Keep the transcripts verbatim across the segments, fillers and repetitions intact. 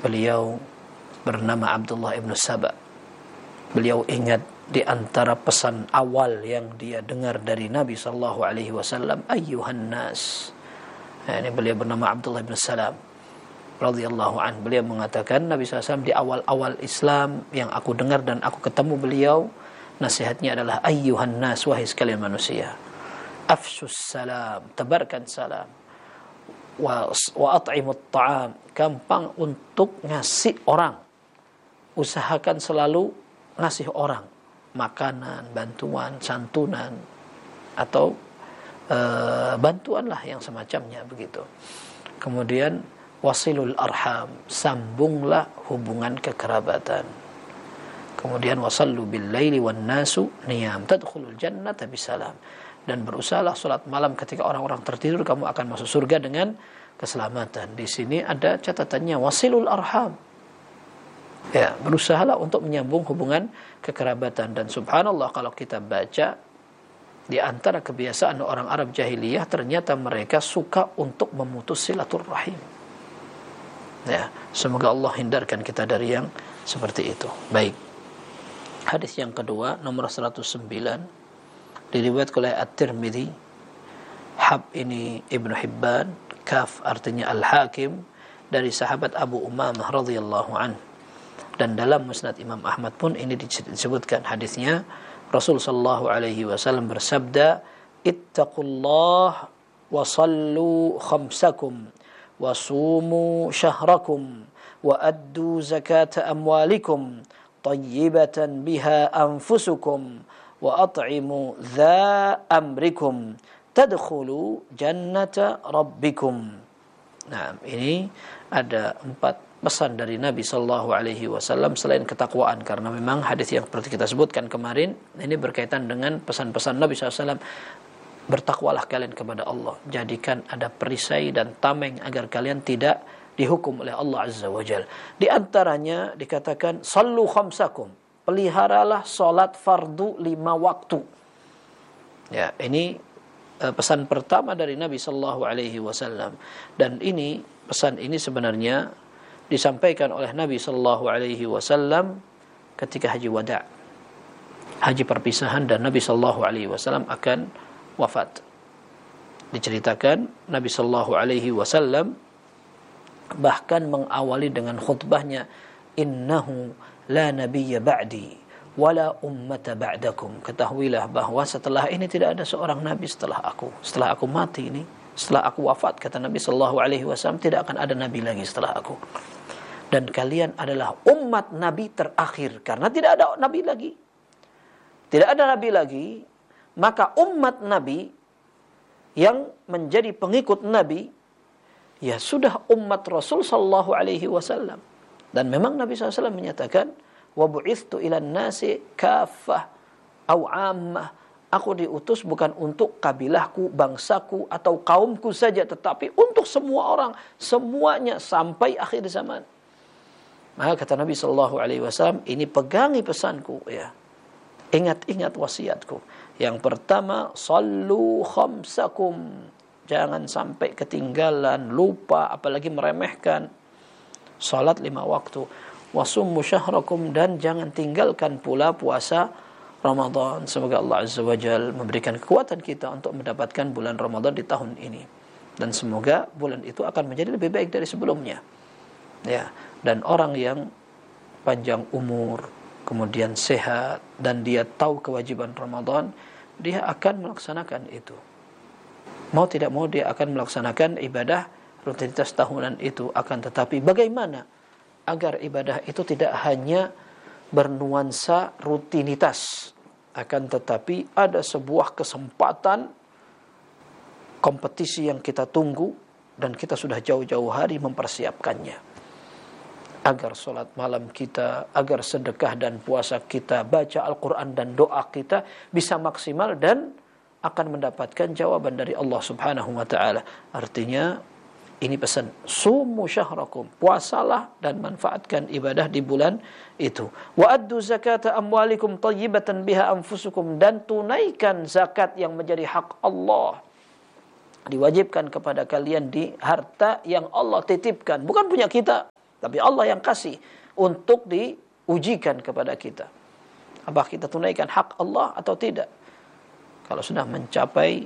Beliau bernama Abdullah ibn Saba. Beliau ingat di antara pesan awal yang dia dengar dari Nabi sallallahu alaihi wasallam, ayyuhan nas. Nah, ini beliau bernama Abdullah ibn Salam radhiyallahu an. Beliau mengatakan, Nabi sallallahu alaihi wasallam di awal-awal Islam yang aku dengar dan aku ketemu beliau, nasihatnya adalah ayyuhan nas, wahai sekalian manusia, afshus salam, tebarkan salam, wa wa at'imut ta'am, gampang untuk ngasih orang, usahakan selalu ngasih orang makanan, bantuan, santunan atau e, bantuan lah yang semacamnya begitu. Kemudian wasilul arham, sambunglah hubungan kekerabatan. Kemudian wasallu bil laili wan nasu niyam tadkhulul jannata bisalam, dan berusahalah salat malam ketika orang-orang tertidur, kamu akan masuk surga dengan keselamatan. Di sini ada catatannya wasilul arham. Ya, berusahalah untuk menyambung hubungan kekerabatan. Dan subhanallah, kalau kita baca di antara kebiasaan orang Arab jahiliyah, ternyata mereka suka untuk memutus silaturrahim. Ya, semoga Allah hindarkan kita dari yang seperti itu. Baik. Hadis yang kedua nomor seratus sembilan diriwayatkan oleh At-Tirmidzi, Hab ini Ibnu Hibban, Kaf artinya Al-Hakim, dari sahabat Abu Umamah radhiyallahu anhu. Dan dalam Musnad Imam Ahmad pun ini disebutkan hadisnya. Rasul sallallahu alaihi wasallam bersabda, ittaqullah wa sallu khamsakum wa sumu syahrakum wa addu zakata amwalikum tayyibatan biha anfusukum wa at'imu dha amrikum tadkhulu jannata rabbikum. Nah, ini ada empat pesan dari Nabi sallallahu alaihi wasallam selain ketakwaan, karena memang hadis yang seperti kita sebutkan kemarin ini berkaitan dengan pesan-pesan Nabi sallallahu alaihi wasallam. Bertakwalah kalian kepada Allah, jadikan ada perisai dan tameng agar kalian tidak dihukum oleh Allah azza wajalla. Di antaranya dikatakan sallu khamsakum, peliharalah salat fardu lima waktu. Ya, ini uh, pesan pertama dari Nabi sallallahu alaihi wasallam, dan ini pesan ini sebenarnya disampaikan oleh Nabi sallallahu alaihi wasallam ketika haji wada', haji perpisahan, dan Nabi sallallahu alaihi wasallam akan wafat. Diceritakan Nabi sallallahu alaihi wasallam bahkan mengawali dengan khutbahnya, innahu la nabiyya ba'di wala ummata ba'dakum. Ketahuilah bahwa setelah ini tidak ada seorang nabi setelah aku. Setelah aku mati ini, setelah aku wafat, kata Nabi sallallahu alaihi wasallam, tidak akan ada nabi lagi setelah aku. Dan kalian adalah umat nabi terakhir, karena tidak ada nabi lagi. Tidak ada nabi lagi, maka umat nabi yang menjadi pengikut nabi ya sudah umat Rasul sallallahu alaihi wasallam. Dan memang Nabi sallallahu alaihi wasallam menyatakan, wa bu'ithtu ilan nasi kaffah au ammah, aku diutus bukan untuk kabilahku, bangsaku atau kaumku saja, tetapi untuk semua orang, semuanya sampai akhir zaman. Maka kata Nabi sallallahu alaihi wasallam, ini pegangi pesanku ya. Ingat-ingat wasiatku. Yang pertama, sallu khamsakum. Jangan sampai ketinggalan, lupa, apalagi meremehkan salat lima waktu. Wasummu syahrakum, dan jangan tinggalkan pula puasa Ramadan. Semoga Allah Azza wa Jalla memberikan kekuatan kita untuk mendapatkan bulan Ramadan di tahun ini. Dan semoga bulan itu akan menjadi lebih baik dari sebelumnya. Ya, dan orang yang panjang umur, kemudian sehat, dan dia tahu kewajiban Ramadan, dia akan melaksanakan itu. Mau tidak mau dia akan melaksanakan ibadah rutinitas tahunan itu. Akan tetapi bagaimana agar ibadah itu tidak hanya bernuansa rutinitas, akan tetapi ada sebuah kesempatan kompetisi yang kita tunggu, dan kita sudah jauh-jauh hari mempersiapkannya. Agar sholat malam kita, agar sedekah dan puasa kita, baca Al-Quran dan doa kita bisa maksimal dan akan mendapatkan jawaban dari Allah subhanahu wa ta'ala. Artinya ini pesan, sumu syahrakum, puasalah dan manfaatkan ibadah di bulan itu. Wa addu zakata amwalikum tayyibatan biha anfusukum, dan tunaikan zakat yang menjadi hak Allah. Diwajibkan kepada kalian di harta yang Allah titipkan, bukan punya kita. tapi Allah yang kasih untuk diujikan kepada kita. Apakah kita tunaikan hak Allah atau tidak? Kalau sudah mencapai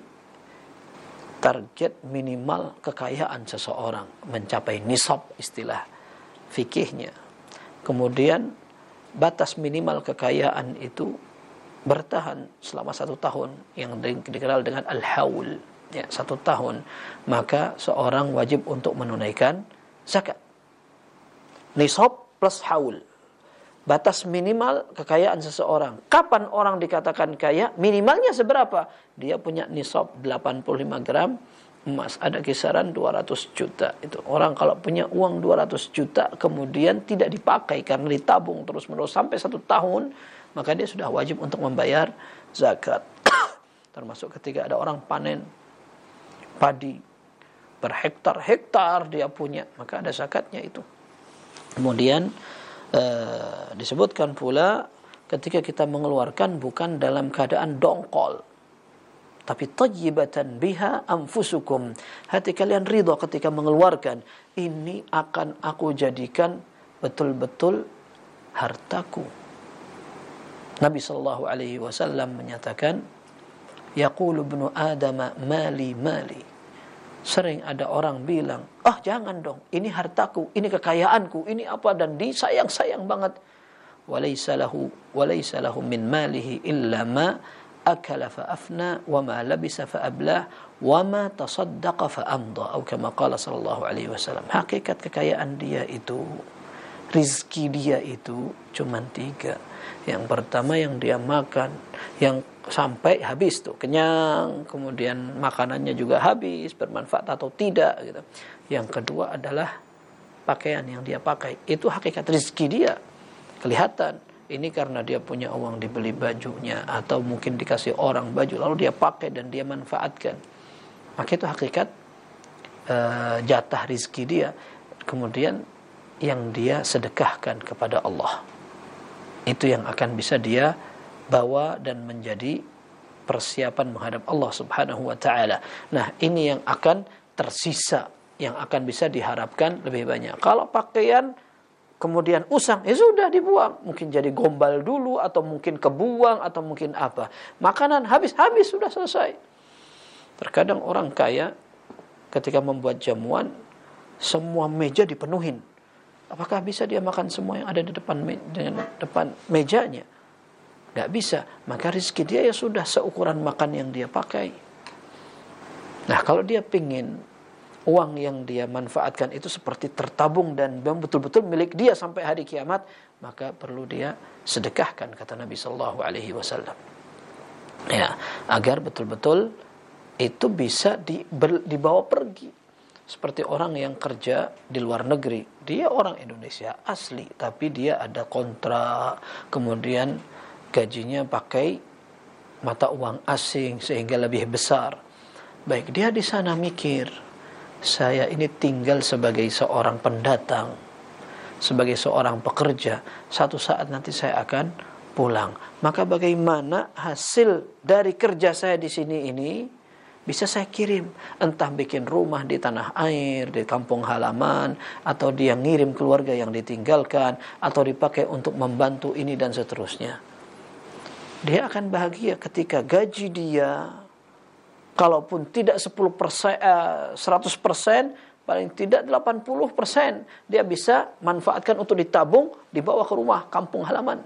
target minimal kekayaan seseorang, mencapai nisab istilah fikihnya, kemudian batas minimal kekayaan itu bertahan selama satu tahun yang dikenal dengan al-haul, ya, satu tahun, maka seorang wajib untuk menunaikan zakat. Nisab plus haul, batas minimal kekayaan seseorang. Kapan orang dikatakan kaya? Minimalnya seberapa? Dia punya nisab delapan puluh lima gram emas, ada kisaran dua ratus juta. Itu orang kalau punya uang dua ratus juta kemudian tidak dipakai karena ditabung terus-menerus sampai satu tahun, maka dia sudah wajib untuk membayar zakat. Termasuk ketika ada orang panen padi berhektar-hektar dia punya, maka ada zakatnya itu. Kemudian Uh, disebutkan pula ketika kita mengeluarkan bukan dalam keadaan dongkol, tapi tayyibatan biha anfusukum, hati kalian ridha ketika mengeluarkan, ini akan aku jadikan betul-betul hartaku. Nabi sallallahu alaihi wasallam menyatakan, yaqulu ibnu adama mali mali. Sering ada orang bilang, ah jangan dong, ini hartaku, ini kekayaanku, ini apa, dan disayang-sayang banget. Walaysa lahu walaysa lahu min malihi illa ma akala fa afna wa ma labisa fa ablah wa ma tasaddaqa fa amda, atau kama qala sallallahu alaihi wasallam. Hakikat kekayaan dia itu, rizki dia itu cuma tiga. Yang pertama yang dia makan, yang sampai habis tuh, kenyang, kemudian makanannya juga habis, bermanfaat atau tidak gitu. Yang kedua adalah pakaian yang dia pakai, itu hakikat rezeki dia, kelihatan. Ini karena dia punya uang dibeli bajunya, atau mungkin dikasih orang baju lalu dia pakai dan dia manfaatkan, maka itu hakikat uh, jatah rezeki dia. Kemudian yang dia sedekahkan kepada Allah, itu yang akan bisa dia bawa dan menjadi persiapan menghadap Allah Subhanahu wa taala. Nah, ini yang akan tersisa, yang akan bisa diharapkan lebih banyak. Kalau pakaian kemudian usang, ya sudah dibuang, mungkin jadi gombal dulu, atau mungkin kebuang, atau mungkin apa. Makanan habis-habis, sudah selesai. Terkadang orang kaya ketika membuat jamuan, semua meja dipenuhin. Apakah bisa dia makan semua yang ada di depan me- dengan depan mejanya? Gak bisa. Maka rezeki dia ya sudah seukuran makan yang dia pakai. Nah, kalau dia pingin uang yang dia manfaatkan itu seperti tertabung dan betul-betul milik dia sampai hari kiamat, maka perlu dia sedekahkan, kata Nabi sallallahu alaihi wasallam. Ya, agar betul-betul itu bisa di, ber, dibawa pergi. Seperti orang yang kerja di luar negeri, dia orang Indonesia asli, tapi dia ada kontrak, kemudian gajinya pakai mata uang asing sehingga lebih besar. Baik, dia di sana mikir, saya ini tinggal sebagai seorang pendatang, sebagai seorang pekerja, satu saat nanti saya akan pulang. Maka bagaimana hasil dari kerja saya di sini ini bisa saya kirim, entah bikin rumah di tanah air, di kampung halaman, atau dia ngirim keluarga yang ditinggalkan, atau dipakai untuk membantu ini dan seterusnya. Dia akan bahagia ketika gaji dia, kalaupun tidak sepuluh persen, seratus persen, paling tidak delapan puluh persen, dia bisa manfaatkan untuk ditabung, dibawa ke rumah, kampung halaman.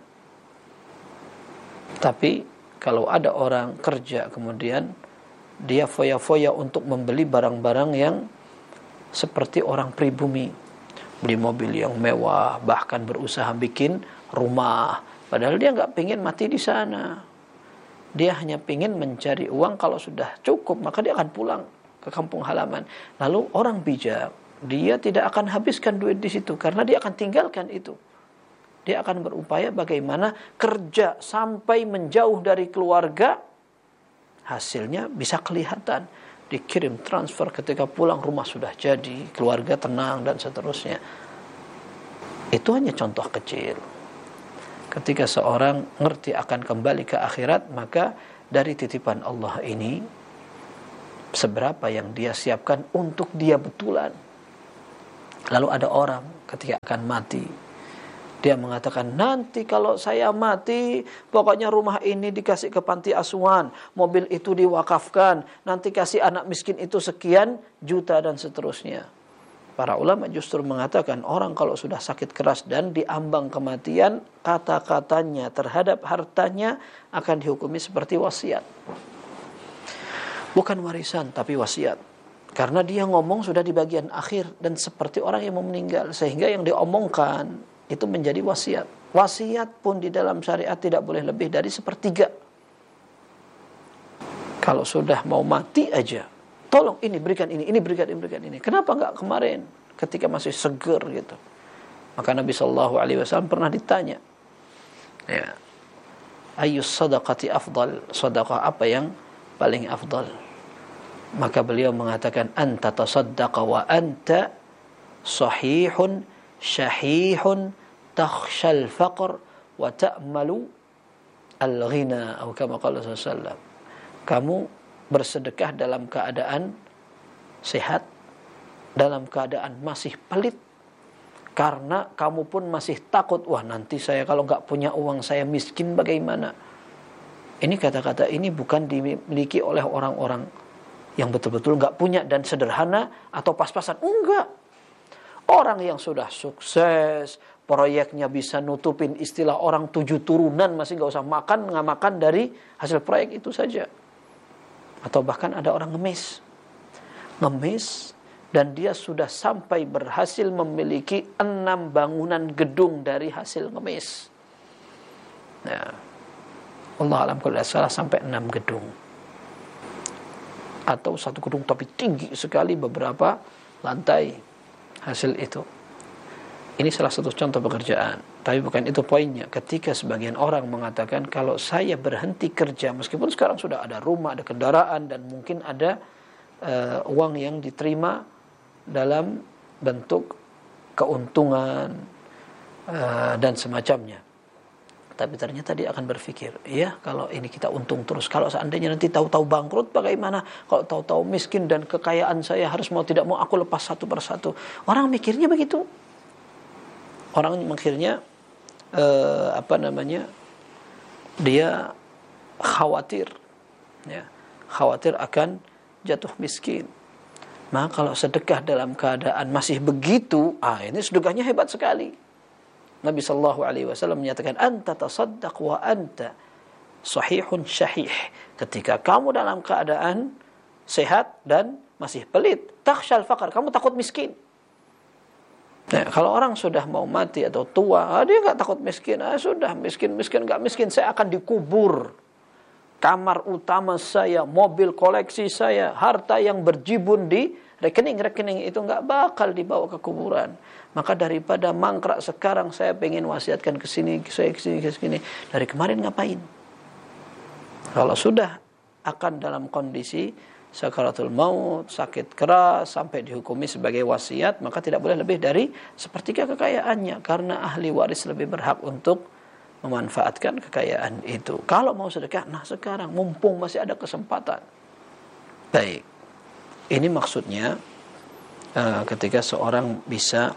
Tapi kalau ada orang kerja kemudian dia foya-foya untuk membeli barang-barang yang seperti orang pribumi, beli mobil yang mewah, bahkan berusaha bikin rumah, padahal dia nggak pingin mati di sana. Dia hanya pingin mencari uang, kalau sudah cukup maka dia akan pulang ke kampung halaman. Lalu orang bijak, dia tidak akan habiskan duit di situ karena dia akan tinggalkan itu. Dia akan berupaya bagaimana kerja sampai menjauh dari keluarga, hasilnya bisa kelihatan, dikirim transfer, ketika pulang rumah sudah jadi, keluarga tenang dan seterusnya. Itu hanya contoh kecil. Ketika seorang ngerti akan kembali ke akhirat, maka dari titipan Allah ini, seberapa yang dia siapkan untuk dia betulan. Lalu ada orang ketika akan mati, dia mengatakan, nanti kalau saya mati, pokoknya rumah ini dikasih ke panti asuhan, mobil itu diwakafkan, nanti kasih anak miskin itu sekian juta dan seterusnya. Para ulama justru mengatakan, orang kalau sudah sakit keras dan diambang kematian, kata-katanya terhadap hartanya akan dihukumi seperti wasiat. Bukan warisan, tapi wasiat. Karena dia ngomong sudah di bagian akhir dan seperti orang yang mau meninggal, sehingga yang diomongkan itu menjadi wasiat. Wasiat pun di dalam syariat tidak boleh lebih dari sepertiga. Kalau sudah mau mati aja, tolong ini berikan ini, ini berikan ini, berikan ini. Kenapa enggak kemarin ketika masih seger gitu? Maka Nabi Shallallahu Alaihi Wasallam pernah ditanya, ya, ayyus sadaqati afdal, sedekah apa yang paling afdal? Maka beliau mengatakan, anta tasaddaqa wa anta sahihun syahihun takhshal faqr wa ta'malu al-ghina, atau kama qala sallallahu alaihi wasallam. Kamu bersedekah dalam keadaan sehat, dalam keadaan masih pelit, karena kamu pun masih takut, wah nanti saya kalau enggak punya uang saya miskin bagaimana? Ini kata-kata ini bukan dimiliki oleh orang-orang yang betul-betul enggak punya dan sederhana atau pas-pasan. Enggak. Orang yang sudah sukses, proyeknya bisa nutupin istilah orang tujuh turunan, masih enggak usah makan, nggak makan dari hasil proyek itu saja. Atau bahkan ada orang ngemis. Ngemis dan dia sudah sampai berhasil memiliki enam bangunan gedung dari hasil ngemis. Nah, Allah alam kalau salah sampai enam gedung. Atau satu gedung tapi tinggi sekali beberapa lantai hasil itu. Ini salah satu contoh pekerjaan. Tapi bukan itu poinnya. Ketika sebagian orang mengatakan, kalau saya berhenti kerja, meskipun sekarang sudah ada rumah, ada kendaraan, dan mungkin ada uh, uang yang diterima dalam bentuk keuntungan uh, dan semacamnya. Tapi ternyata dia akan berpikir, ya kalau ini kita untung terus, kalau seandainya nanti tahu-tahu bangkrut bagaimana? Kalau tahu-tahu miskin dan kekayaan saya harus mau tidak mau aku lepas satu persatu. Orang mikirnya begitu. Orang mikirnya eh, apa namanya? Dia khawatir, ya, khawatir akan jatuh miskin. Maka kalau sedekah dalam keadaan masih begitu, ah ini sedekahnya hebat sekali. Nabi Shallallahu Alaihi Wasallam menyatakan, anta tasaddaq wa anta sahihun syahih. Ketika kamu dalam keadaan sehat dan masih pelit, takhshal faqr, kamu takut miskin. Nah, kalau orang sudah mau mati atau tua, ah, dia nggak takut miskin. Ah, sudah miskin, miskin, nggak miskin, saya akan dikubur. Kamar utama saya, mobil koleksi saya, harta yang berjibun di rekening-rekening itu nggak bakal dibawa ke kuburan. Maka daripada mangkrak sekarang, saya pengen wasiatkan ke sini, saya ke sini, ke sini. Dari kemarin ngapain? Kalau sudah akan dalam kondisi sakaratul maut, sakit keras, sampai dihukumi sebagai wasiat, maka tidak boleh lebih dari sepertiga kekayaannya. Karena ahli waris lebih berhak untuk memanfaatkan kekayaan itu. Kalau mau sedekah, nah sekarang mumpung masih ada kesempatan. Baik. Ini maksudnya uh, ketika seorang bisa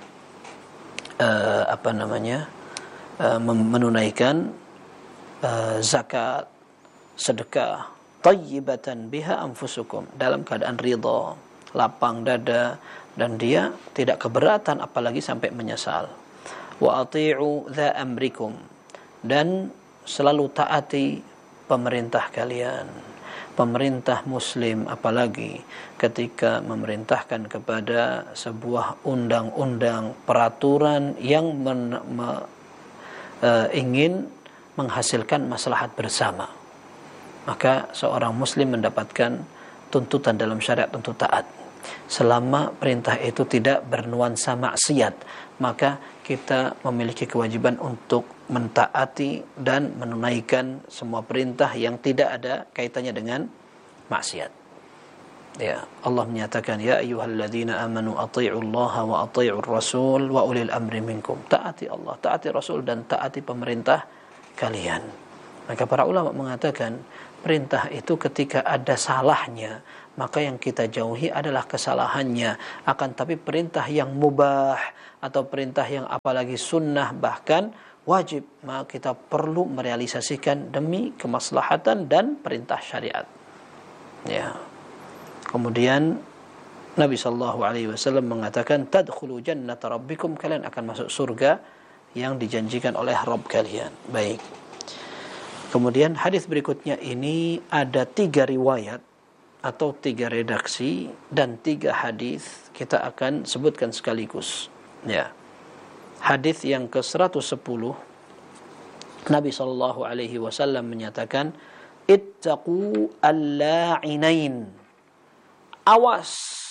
uh, apa namanya uh, menunaikan uh, zakat, sedekah, tayyibatan biha anfusukum, dalam keadaan ridha, lapang dada, dan dia tidak keberatan apalagi sampai menyesal. Wa ati'u dha amrikum, dan selalu taati pemerintah kalian. Pemerintah muslim apalagi ketika memerintahkan kepada sebuah undang-undang, peraturan yang men, me, e, ingin menghasilkan maslahat bersama, maka seorang muslim mendapatkan tuntutan dalam syariat untuk taat. Selama perintah itu tidak bernuansa maksiat, maka kita memiliki kewajiban untuk mentaati dan menunaikan semua perintah yang tidak ada kaitannya dengan maksiat. Ya, Allah menyatakan, ya ayyuhalladzina amanu athi'ullaha wa athi'ur rasul wa ulil amri minkum. Taati Allah, taati Rasul, dan taati pemerintah kalian. Maka para ulama mengatakan, perintah itu ketika ada salahnya, maka yang kita jauhi adalah kesalahannya. Akan tapi perintah yang mubah atau perintah yang apalagi sunnah bahkan wajib, maka kita perlu merealisasikan demi kemaslahatan dan perintah syariat. Ya. Kemudian Nabi sallallahu alaihi wasallam mengatakan, tadkhulu jannata rabbikum, kalian akan masuk surga yang dijanjikan oleh Rabb kalian. Baik. Kemudian hadis berikutnya ini ada tiga riwayat atau tiga redaksi dan tiga hadis kita akan sebutkan sekaligus. Ya. Hadis yang ke seratus sepuluh, Nabi sallallahu alaihi wasallam menyatakan, ittaqu al-la'inain. Awas,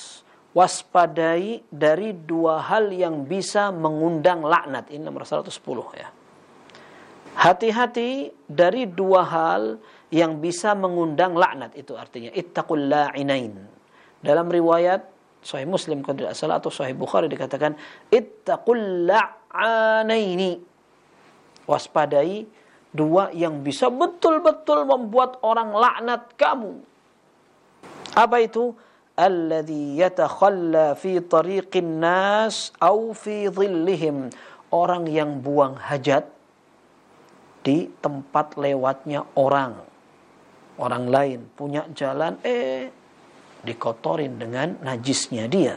waspadai dari dua hal yang bisa mengundang laknat. Ini nomor seratus sepuluh ya. Hati-hati dari dua hal yang bisa mengundang laknat, itu artinya ittaqul la'inain. Dalam riwayat Sahih Muslim kalau tidak salah atau Sahih Bukhari dikatakan ittaqul la'anaini. Waspadai dua yang bisa betul-betul membuat orang laknat kamu. Apa itu? Alladhi yatakhalla fi tariqin nas au fi dhillihim. Orang yang buang hajat di tempat lewatnya orang. Orang lain punya jalan, eh dikotorin dengan najisnya dia.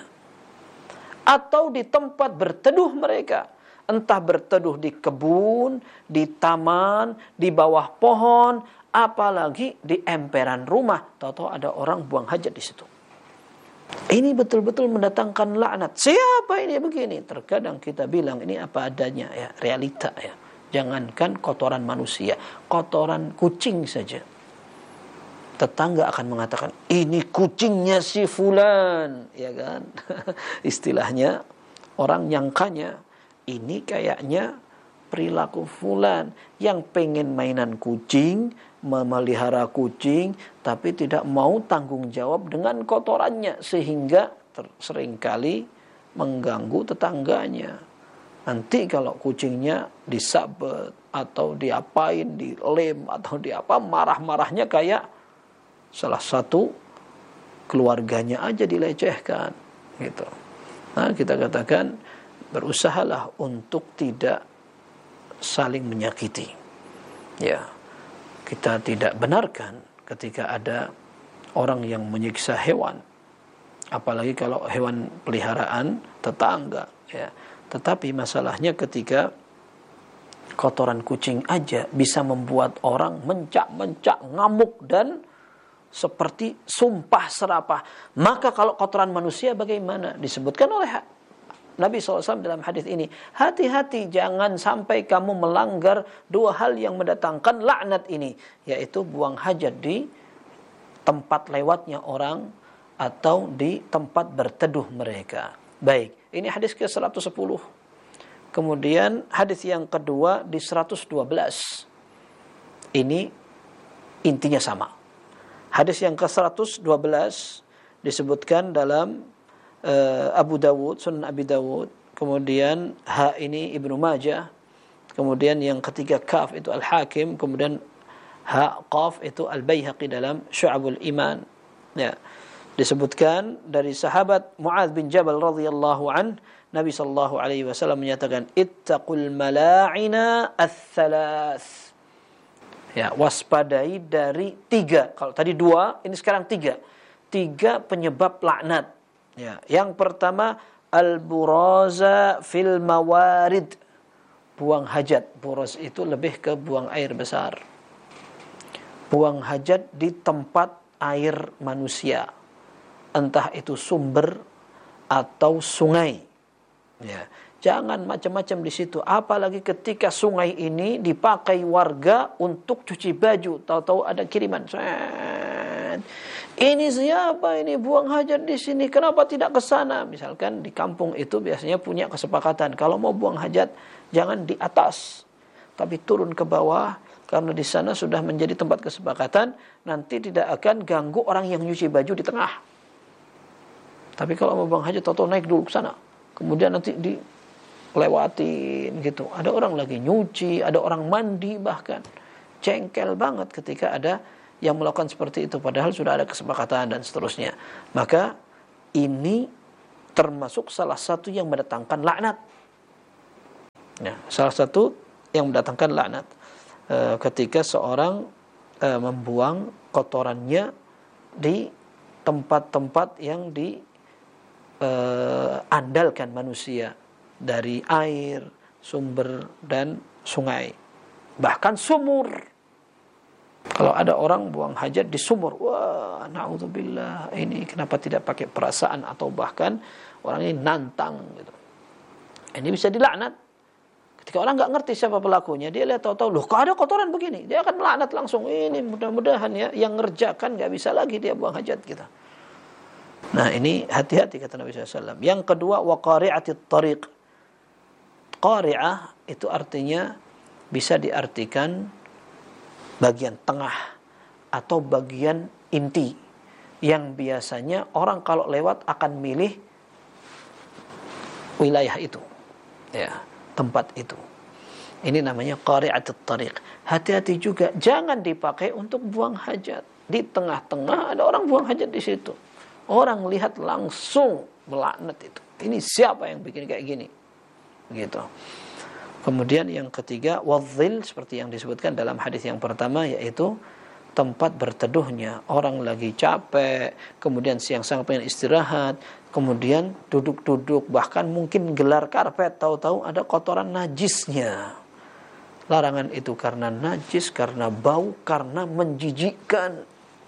Atau di tempat berteduh mereka. Entah berteduh di kebun, di taman, di bawah pohon, apalagi di emperan rumah. Tahu-tahu ada orang buang hajat di situ. Ini betul-betul mendatangkan laknat. Siapa ini begini? Terkadang kita bilang ini apa adanya ya, realita ya. Jangankan kotoran manusia, kotoran kucing saja. Tetangga akan mengatakan, ini kucingnya si fulan, ya kan? Istilahnya orang nyangkanya, ini kayaknya perilaku fulan yang pengen mainan kucing, memelihara kucing, tapi tidak mau tanggung jawab dengan kotorannya, sehingga ter- seringkali mengganggu tetangganya. Nanti kalau kucingnya disabet atau diapain, dilem atau diapa, marah-marahnya kayak salah satu keluarganya aja dilecehkan, gitu. Nah, kita katakan berusahalah untuk tidak saling menyakiti. Ya, kita tidak benarkan ketika ada orang yang menyiksa hewan, apalagi kalau hewan peliharaan tetangga. Ya, tetapi masalahnya ketika kotoran kucing aja bisa membuat orang mencak-mencak, ngamuk dan seperti sumpah serapah. Maka kalau kotoran manusia bagaimana? Disebutkan oleh Nabi shallallahu alaihi wasallam dalam hadis ini, hati-hati jangan sampai kamu melanggar dua hal yang mendatangkan laknat ini, yaitu buang hajat di tempat lewatnya orang atau di tempat berteduh mereka. Baik, ini hadis ke seratus sepuluh. Kemudian hadis yang kedua di seratus dua belas. Ini intinya sama. Hadis yang ke seratus dua belas disebutkan dalam uh, Abu Dawud, Sunan Abi Dawud. Kemudian ha ini Ibnu Majah. Kemudian yang ketiga kaf itu Al-Hakim. Kemudian ha qaf itu Al-Baihaqi dalam Syu'abul Iman. Ya. Disebutkan dari sahabat Mu'adz bin Jabal radhiyallahu an, Nabi sallallahu alaihi wasallam menyatakan, ittaqul mala'ina ats-tsalaats. Ya, waspadai dari tiga. Kalau tadi dua, ini sekarang tiga. Tiga penyebab laknat. Ya, yang pertama al-buraza fil mawarid. Buang hajat. Buraz itu lebih ke buang air besar. Buang hajat di tempat air manusia. Entah itu sumber atau sungai. Ya. Jangan macam-macam di situ. Apalagi ketika sungai ini dipakai warga untuk cuci baju. Tahu-tahu ada kiriman. Ini siapa ini buang hajat di sini? Kenapa tidak ke sana? Misalkan di kampung itu biasanya punya kesepakatan. Kalau mau buang hajat, jangan di atas. Tapi turun ke bawah. Karena di sana sudah menjadi tempat kesepakatan. Nanti tidak akan ganggu orang yang nyuci baju di tengah. Tapi kalau mau buang hajat, tahu-tahu naik dulu ke sana. Kemudian nanti di lewatin gitu. Ada orang lagi nyuci, ada orang mandi bahkan. Jengkel banget ketika ada yang melakukan seperti itu padahal sudah ada kesepakatan dan seterusnya. Maka ini termasuk salah satu yang mendatangkan laknat. Ya, salah satu yang mendatangkan laknat e, ketika seorang e, membuang kotorannya di tempat-tempat yang diandalkan manusia, dari air, sumber dan sungai, bahkan sumur. Kalau ada orang buang hajat di sumur, wah, na'udzubillah, ini kenapa tidak pakai perasaan, atau bahkan orang ini nantang gitu. Ini bisa dilaknat. Ketika orang nggak ngerti siapa pelakunya, dia lihat tahu-tahu, loh kok ada kotoran begini, dia akan melaknat langsung. Ini mudah-mudahan ya yang ngerjakan nggak bisa lagi dia buang hajat gitu. Nah ini hati-hati kata Nabi shallallahu alaihi wasallam. Yang kedua, wa qari'atit tariq. Qari'ah itu artinya bisa diartikan bagian tengah atau bagian inti, yang biasanya orang kalau lewat akan milih wilayah itu, ya, tempat itu. Ini namanya qari'atut tariq. Hati-hati juga, jangan dipakai untuk buang hajat. Di tengah-tengah ada orang buang hajat di situ, orang lihat langsung melaknat itu. Ini siapa yang bikin kayak gini? Gitu. Kemudian yang ketiga, wadhil, seperti yang disebutkan dalam hadis yang pertama, yaitu tempat berteduhnya. Orang lagi capek, kemudian siang-siang pengen istirahat, kemudian duduk-duduk, bahkan mungkin gelar karpet, tahu-tahu ada kotoran najisnya. Larangan itu karena najis, karena bau, karena menjijikkan.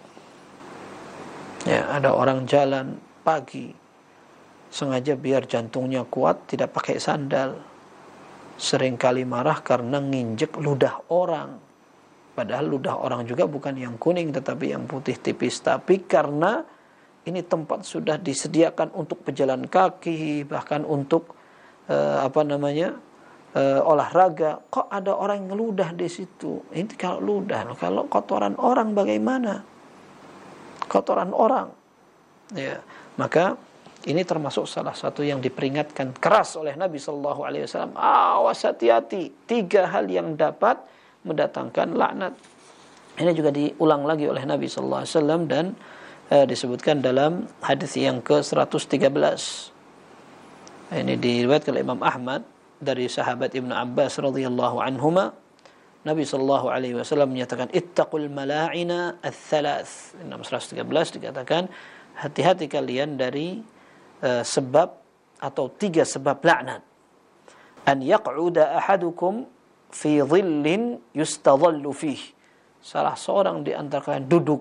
Ya, ada orang jalan pagi, sengaja biar jantungnya kuat, tidak pakai sandal. Seringkali marah karena nginjek ludah orang. Padahal ludah orang juga bukan yang kuning, tetapi yang putih tipis. Tapi karena ini tempat sudah disediakan untuk pejalan kaki, bahkan untuk uh, apa namanya uh, olahraga, kok ada orang yang ngeludah di situ? Ini kalau ludah, kalau kotoran orang bagaimana? Kotoran orang, ya, maka ini termasuk salah satu yang diperingatkan keras oleh Nabi Shallallahu Alaihi Wasallam. Awas, hati-hati, tiga hal yang dapat mendatangkan laknat. Ini juga diulang lagi oleh Nabi Shallallahu Alaihi Wasallam dan eh, disebutkan dalam hadis yang ke seratus tiga belas. Ini diriwayatkan oleh Imam Ahmad dari sahabat Ibnu Abbas radhiyallahu anhuma. Nabi Shallallahu Alaihi Wasallam menyatakan, ittaqul mala'ina ats-tsalaats. seratus tiga belas dikatakan, hati-hati kalian dari Uh, sebab atau tiga sebab laknat. An yaq'uda ahadukum fi dhillin yustadhallu fih. Salah seorang di antara kalian duduk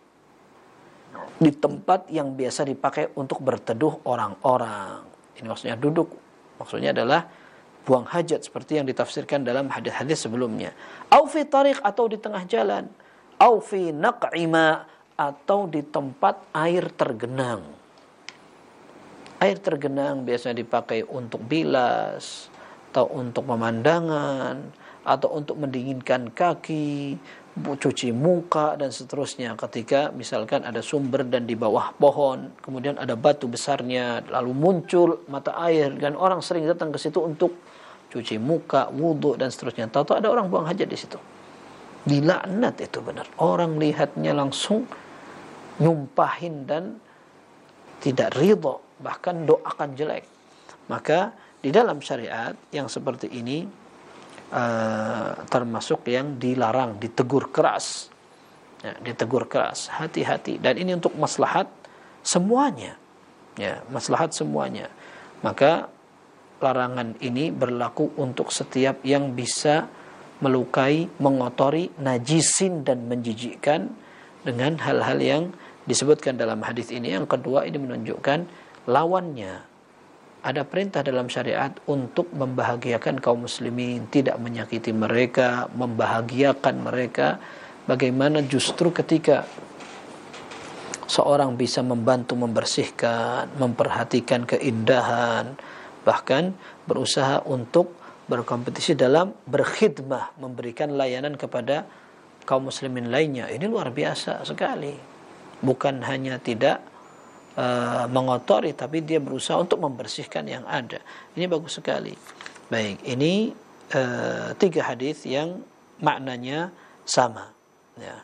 di tempat yang biasa dipakai untuk berteduh orang-orang. Ini maksudnya duduk, maksudnya adalah buang hajat seperti yang ditafsirkan dalam hadis-hadis sebelumnya. Au fi tariq, atau di tengah jalan. Au fi naq'ima, atau di tempat air tergenang. Air tergenang biasanya dipakai untuk bilas, atau untuk pemandangan, atau untuk mendinginkan kaki, cuci muka, dan seterusnya. Ketika misalkan ada sumber dan di bawah pohon, kemudian ada batu besarnya, lalu muncul mata air, dan orang sering datang ke situ untuk cuci muka, wudhu, dan seterusnya. Tahu-tahu ada orang buang hajat di situ. Dilaknat itu benar. Orang lihatnya langsung nyumpahin dan tidak ridho, bahkan doakan jelek. Maka di dalam syariat yang seperti ini uh, termasuk yang dilarang, ditegur keras, ya, ditegur keras, hati-hati. Dan ini untuk maslahat semuanya, ya, maslahat semuanya. Maka larangan ini berlaku untuk setiap yang bisa melukai, mengotori, najisin dan menjijikkan dengan hal-hal yang disebutkan dalam hadis ini. Yang kedua, ini menunjukkan lawannya. Ada perintah dalam syariat untuk membahagiakan kaum muslimin, tidak menyakiti mereka, membahagiakan mereka. Bagaimana justru ketika seorang bisa membantu membersihkan, memperhatikan keindahan, bahkan berusaha untuk berkompetisi dalam berkhidmah, memberikan layanan kepada kaum muslimin lainnya. Ini luar biasa sekali. Bukan hanya tidak uh, mengotori, tapi dia berusaha untuk membersihkan yang ada. Ini bagus sekali. Baik, ini uh, tiga hadis yang maknanya sama. Ya.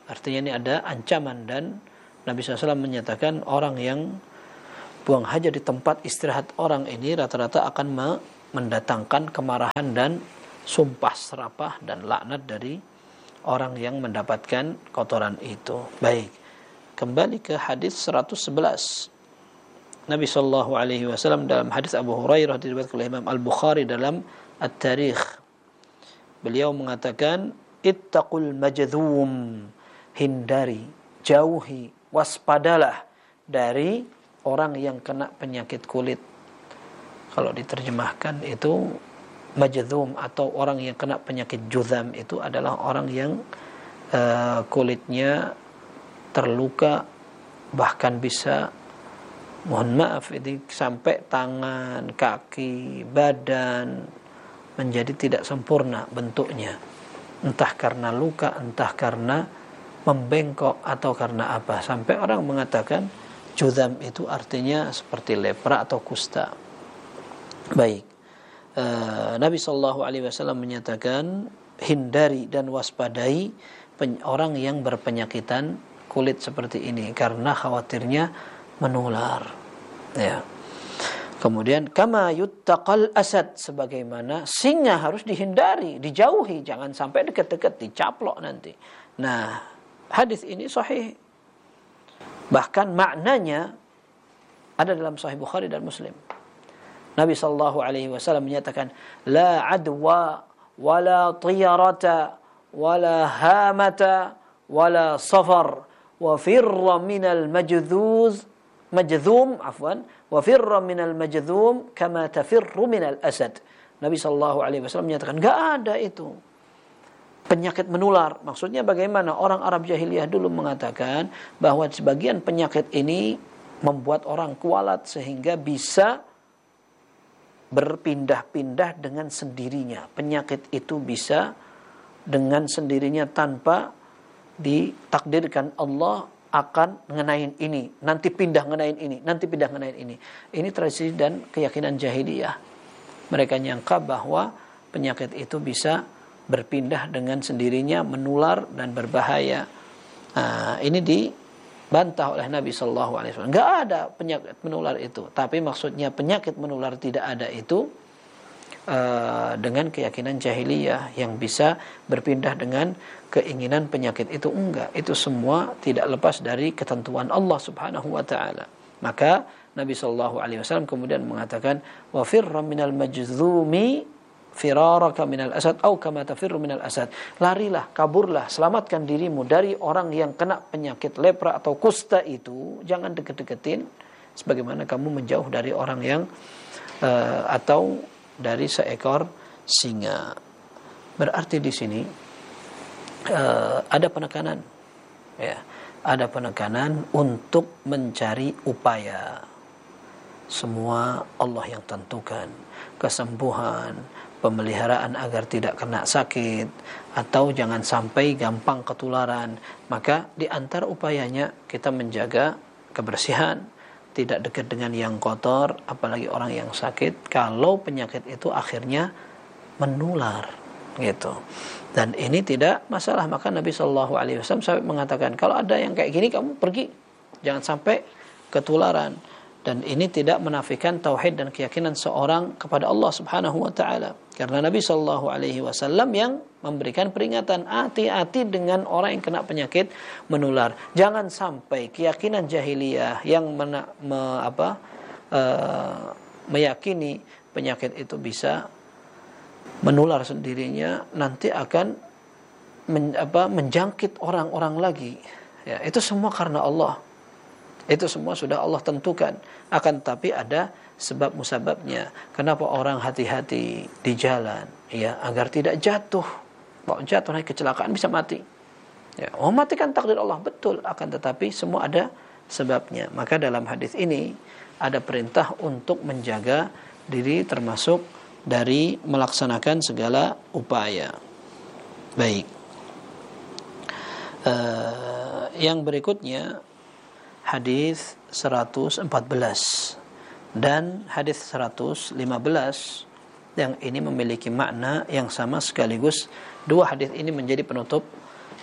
Artinya ini ada ancaman, dan Nabi shallallahu alaihi wasallam menyatakan orang yang buang hajat di tempat istirahat orang ini rata-rata akan mendatangkan kemarahan dan sumpah serapah dan laknat dari orang yang mendapatkan kotoran itu. Baik, kembali ke hadis seratus sebelas. Nabi sallallahu alaihi wasallam dalam hadis Abu Hurairah diriwayatkan oleh Imam Al-Bukhari dalam At-Tarikh, beliau mengatakan, ittaqul majdzum, hindari, jauhi, waspadalah dari orang yang kena penyakit kulit. Kalau diterjemahkan itu majdzum atau orang yang kena penyakit juzam, itu adalah orang yang uh, kulitnya terluka, bahkan bisa, mohon maaf, ini sampai tangan, kaki, badan menjadi tidak sempurna bentuknya, entah karena luka, entah karena membengkok, atau karena apa, sampai orang mengatakan juzam itu artinya seperti lepra atau kusta. Baik, uh, Nabi sallallahu alaihi wasallam menyatakan hindari dan waspadai pen- orang yang berpenyakitan kulit seperti ini, karena khawatirnya menular. Ya. Kemudian kama yuttaqal asad, sebagaimana singa harus dihindari, dijauhi, jangan sampai dekat-dekat, dicaplok nanti. Nah, hadis ini sahih. Bahkan maknanya ada dalam Sahih Bukhari dan Muslim. Nabi sallallahu alaihi wasallam menyatakan, la adwa wala tiyarata wala hamata wala safar wa firra minal majdzuz majdzum afwan wa firra minal majdzum kama tafirru minal asad. Nabi sallallahu alaihi wasallam menyatakan, enggak ada itu penyakit menular. Maksudnya bagaimana? Orang Arab jahiliyah dulu mengatakan bahwa sebagian penyakit ini membuat orang kualat sehingga bisa berpindah-pindah dengan sendirinya. Penyakit itu bisa dengan sendirinya tanpa ditakdirkan Allah akan ngenain ini, nanti pindah ngenain ini, nanti pindah ngenain ini. Ini tradisi dan keyakinan jahiliyah. Mereka nyangka bahwa penyakit itu bisa berpindah dengan sendirinya, menular dan berbahaya. Nah, ini dibantah oleh Nabi sallallahu alaihi wasallam. Enggak ada penyakit menular itu. Tapi maksudnya penyakit menular tidak ada itu uh, dengan keyakinan jahiliyah yang bisa berpindah dengan keinginan penyakit itu. Enggak, itu semua tidak lepas dari ketentuan Allah Subhanahu wa taala. Maka Nabi sallallahu alaihi wasallam kemudian mengatakan, wa firra minal majdzumi firaraka minal asad au kama tafirru minal asad. Larilah, kaburlah, selamatkan dirimu dari orang yang kena penyakit lepra atau kusta itu. Jangan deket-deketin sebagaimana kamu menjauh dari orang yang uh, atau dari seekor singa. Berarti di sini uh, ada penekanan, ya, ada penekanan untuk mencari upaya. Semua Allah yang tentukan, kesembuhan, pemeliharaan agar tidak kena sakit, atau jangan sampai gampang ketularan. Maka di antara upayanya kita menjaga kebersihan, tidak dekat dengan yang kotor, apalagi orang yang sakit, kalau penyakit itu akhirnya menular, gitu. Dan ini tidak masalah. Maka Nabi Shallallahu Alaihi Wasallam sampai mengatakan, kalau ada yang kayak gini kamu pergi, jangan sampai ketularan. Dan ini tidak menafikan tauhid dan keyakinan seorang kepada Allah Subhanahu wa taala. Karena Nabi sallallahu alaihi wasallam yang memberikan peringatan, hati-hati dengan orang yang kena penyakit menular. Jangan sampai keyakinan jahiliyah yang mena, me, apa, uh, meyakini penyakit itu bisa menular sendirinya nanti akan men, apa, menjangkit orang-orang lagi. Ya, itu semua karena Allah. Itu semua sudah Allah tentukan. Akan tapi ada sebab musababnya. Kenapa orang hati-hati di jalan, ya, agar tidak jatuh. Kalau jatuh naik kecelakaan bisa mati. Ya, oh, mati kan takdir Allah, betul. Akan tetapi semua ada sebabnya. Maka dalam hadis ini ada perintah untuk menjaga diri termasuk dari melaksanakan segala upaya. Baik. Uh, yang berikutnya hadis seratus empat belas dan hadis seratus lima belas yang ini memiliki makna yang sama sekaligus. Dua hadis ini menjadi penutup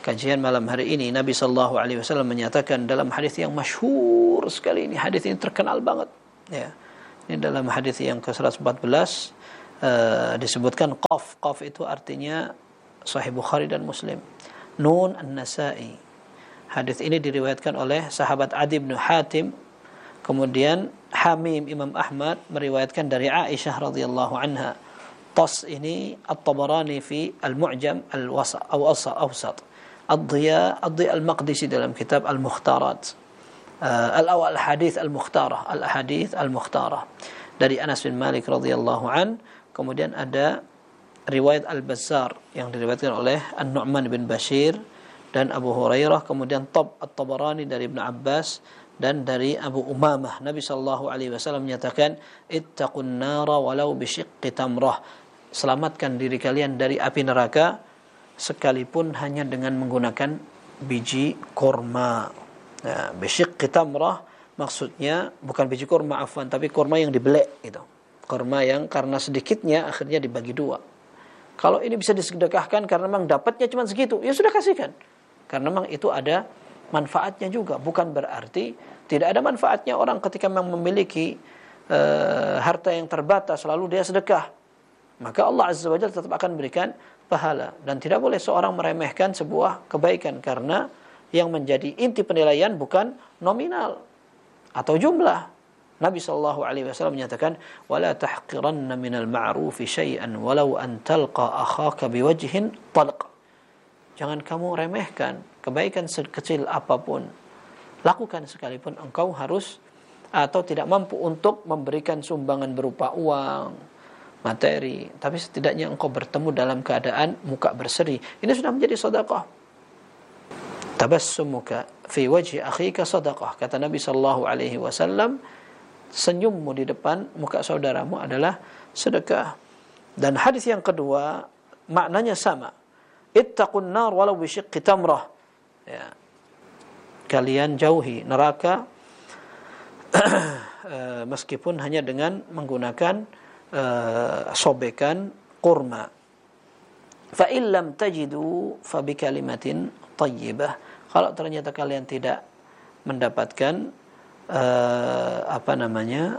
kajian malam hari ini, Nabi sallallahu alaihi wasallam menyatakan dalam hadis yang masyhur sekali, ini hadis ini terkenal banget ya. Ini dalam hadis yang ke seratus empat belas uh, disebutkan qaf. Qaf itu artinya Sahih Bukhari dan Muslim. Nun An-Nasa'i. Hadis ini diriwayatkan oleh sahabat Adi bin Hatim. Kemudian Hamim Imam Ahmad meriwayatkan dari Aisyah radhiyallahu anha. Tas ini At-Tabarani fi Al-Mu'jam Al-Wasat atau Awsat. Ad-Dhiya Ad-Dhiya Al-Maqdisi dalam kitab Al-Mukhtarat. Uh, al-awal hadis al-mukhtarah, al-hadis al-mukhtarah dari Anas bin Malik radhiyallahu an. Kemudian ada riwayat Al-Bazzar yang diriwayatkan oleh An-Nu'man bin Bashir dan Abu Hurairah. Kemudian Tab At-Tabarani dari Ibnu Abbas dan dari Abu Umamah. Nabi sallallahu alaihi wasallam menyatakan, ittaqun nara walau bisyiqqi tamrah. Selamatkan diri kalian dari api neraka sekalipun hanya dengan menggunakan biji kurma. Nah, bisyiqqi tamrah maksudnya bukan biji kurma afwan, tapi kurma yang dibelek gitu. Kurma yang karena sedikitnya akhirnya dibagi dua. Kalau ini bisa disedekahkan karena memang dapatnya cuma segitu, ya sudah kasihkan. Karena memang itu ada manfaatnya juga. Bukan berarti tidak ada manfaatnya orang ketika memang memiliki uh, harta yang terbatas lalu dia sedekah. Maka Allah Azza wa Jalla tetap akan berikan pahala. Dan tidak boleh seorang meremehkan sebuah kebaikan, karena yang menjadi inti penilaian bukan nominal atau jumlah. Nabi sallallahu alaihi wasallam menyatakan, "Wala tahqiranna minal ma'rufi syai'an walau an talqa akhaka biwajhin talq." Jangan kamu remehkan kebaikan sekecil apapun. Lakukan sekalipun engkau harus atau tidak mampu untuk memberikan sumbangan berupa uang, materi, tapi setidaknya engkau bertemu dalam keadaan muka berseri. Ini sudah menjadi sedekah. Tabassumuka fi wajhi akhika sadaqah. Kata Nabi sallallahu alaihi wasallam, senyummu di depan muka saudaramu adalah sedekah. Dan hadis yang kedua maknanya sama. Ittaqun nar walau bisyiqqi tamrah. Ya. Kalian jauhi neraka meskipun hanya dengan menggunakan uh, sobekan kurma. Fa in lam tajidu fa bi kalimatin thayyibah. Kalau ternyata kalian tidak mendapatkan uh, apa namanya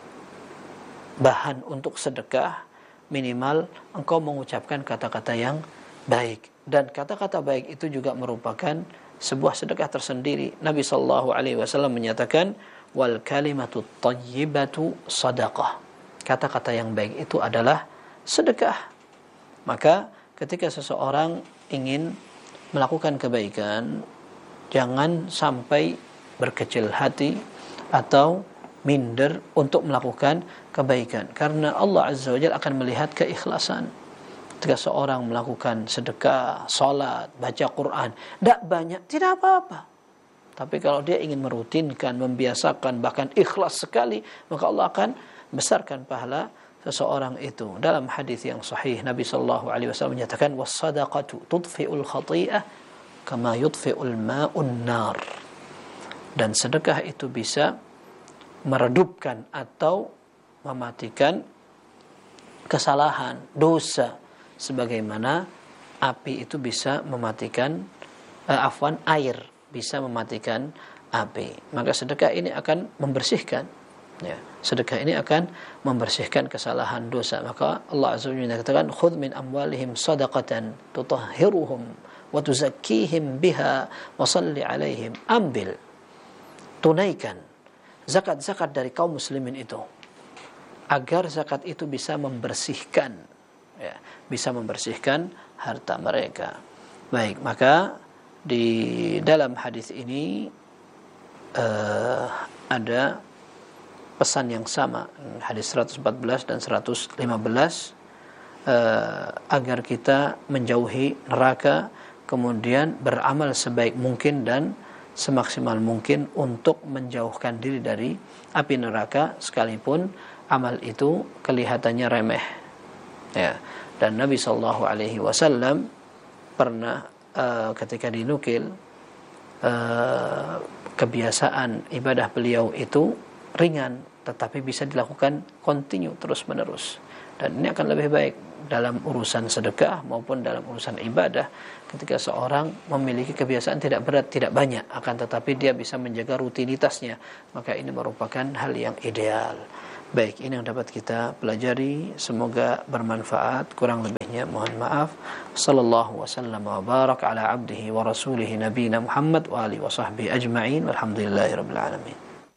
bahan untuk sedekah, minimal engkau mengucapkan kata-kata yang baik. Dan kata-kata baik itu juga merupakan sebuah sedekah tersendiri. Nabi sallallahu alaihi wasallam menyatakan, wal kalimatu thayyibatu sadaqah. Kata-kata yang baik itu adalah sedekah. Maka ketika seseorang ingin melakukan kebaikan, jangan sampai berkecil hati atau minder untuk melakukan kebaikan, karena Allah Azza wa Jalla akan melihat keikhlasan. Ketika seorang melakukan sedekah, salat, baca Quran, tidak banyak, tidak apa-apa. Tapi kalau dia ingin merutinkan, membiasakan, bahkan ikhlas sekali, maka Allah akan besarkan pahala seseorang itu. Dalam hadis yang sahih, Nabi sallallahu alaihi wasallam menyatakan, was-sadaqatu tudfi'ul khati'ah kama yudfi'ul ma'un nar. Dan sedekah itu bisa meredupkan atau mematikan kesalahan, dosa, sebagaimana api itu bisa mematikan eh, afwan air bisa mematikan api. Maka sedekah ini akan membersihkan, ya. Sedekah ini akan membersihkan kesalahan dosa. Maka Allah Azza wa Jalla katakan, khudh min amwalihim sadaqatan tutahhiruhum wa tuzakkihim biha wa shalli alaihim. Ambil, tunaikan zakat-zakat dari kaum muslimin itu, agar zakat itu bisa membersihkan, ya, bisa membersihkan harta mereka. Baik, maka di dalam hadis ini uh, ada pesan yang sama, hadis seratus empat belas dan seratus lima belas, uh, agar kita menjauhi neraka, kemudian beramal sebaik mungkin dan semaksimal mungkin untuk menjauhkan diri dari api neraka, sekalipun amal itu kelihatannya remeh, ya. Dan Nabi sallallahu alaihi wasallam pernah uh, ketika dinukil uh, kebiasaan ibadah beliau itu ringan, tetapi bisa dilakukan continue, terus menerus. Dan ini akan lebih baik dalam urusan sedekah maupun dalam urusan ibadah, ketika seorang memiliki kebiasaan tidak berat, tidak banyak, akan tetapi dia bisa menjaga rutinitasnya, maka ini merupakan hal yang ideal. Baik, ini yang dapat kita pelajari, semoga bermanfaat. Kurang lebihnya mohon maaf. Sallallahu wasallam wa barak ala abdihi wa rasulihi nabiyina Muhammad wa alihi wa sahbihi ajma'in walhamdulillahi rabbil alamin.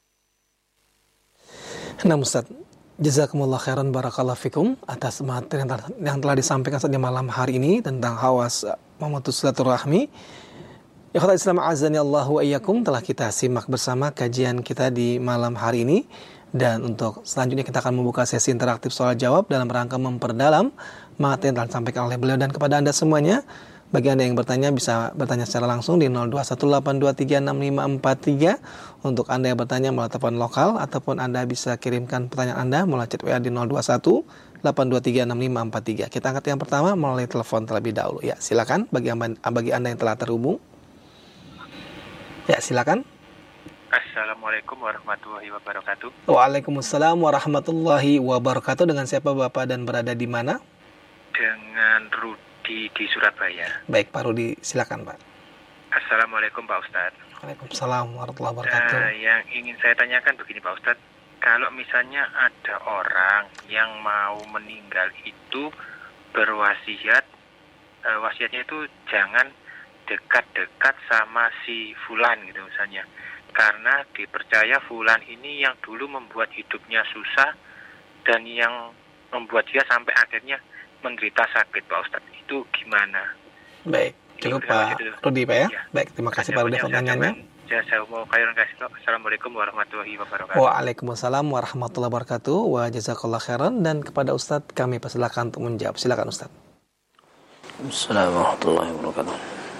Nah Ustaz, jazakumullah khairan barakallahu fikum atas materi yang telah disampaikan saat di malam hari ini tentang hawas memutus silaturahmi. Ikhwatal Islam azani Allahu wa iyyakum, telah kita simak bersama kajian kita di malam hari ini. Dan untuk selanjutnya kita akan membuka sesi interaktif soal jawab dalam rangka memperdalam materi yang telah disampaikan oleh beliau. Dan kepada Anda semuanya, bagi Anda yang bertanya bisa bertanya secara langsung di nol dua satu delapan dua tiga enam lima empat tiga. Untuk Anda yang bertanya melalui telepon lokal, ataupun Anda bisa kirimkan pertanyaan Anda melalui chat W A di nol dua satu delapan dua tiga enam lima empat tiga. Kita angkat yang pertama melalui telepon terlebih dahulu. Ya, silakan bagi bagi Anda yang telah terhubung. Ya, silakan. Assalamualaikum warahmatullahi wabarakatuh. Waalaikumsalam warahmatullahi wabarakatuh. Dengan siapa Bapak dan berada di mana? Dengan Rudi di Surabaya. Baik, Pak Rudi, silakan Pak. Assalamualaikum Pak Ustadz. Waalaikumsalam warahmatullahi wabarakatuh. Uh, yang ingin saya tanyakan begini Pak Ustadz, kalau misalnya ada orang yang mau meninggal itu berwasiat, uh, wasiatnya itu jangan dekat-dekat sama si fulan gitu misalnya. Karena dipercaya fulan ini yang dulu membuat hidupnya susah dan yang membuat dia sampai akhirnya menderita sakit Pak Ustadz. Itu gimana? Baik, cukup Pak Rudi Pak ya? Ya. Baik, terima kasih Pak Rudi pertanyaannya. Assalamualaikum warahmatullahi wabarakatuh. Waalaikumsalam warahmatullahi wabarakatuh. Wa jazakallahu khairan. Dan kepada Ustadz kami persilakan untuk menjawab. Silakan Ustadz. Assalamualaikum warahmatullahi wabarakatuh.